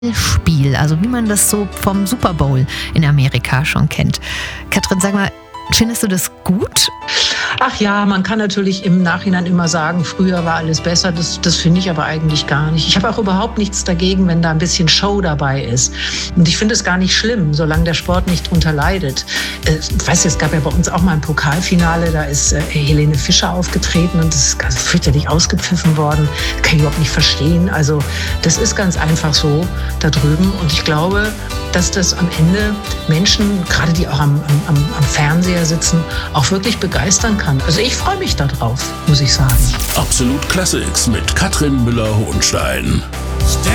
Spiel, also wie man das so vom Super Bowl in Amerika schon kennt. Katrin, sag mal, findest du das gut? Ach ja, man kann natürlich im Nachhinein immer sagen, früher war alles besser. Das finde ich aber eigentlich gar nicht. Ich habe auch überhaupt nichts dagegen, wenn da ein bisschen Show dabei ist. Und ich finde es gar nicht schlimm, solange der Sport nicht drunter leidet. Weißt du, es gab ja bei uns auch mal ein Pokalfinale, da ist Helene Fischer aufgetreten und das ist ganz fürchterlich ausgepfiffen worden. Das kann ich überhaupt nicht verstehen. Also das ist ganz einfach so da drüben. Und ich glaube, dass das am Ende Menschen, gerade die auch am Fernseher sitzen, auch wirklich begeistern kann. Also ich freue mich darauf, muss ich sagen. Absolut Classics mit Katrin Müller-Hohenstein.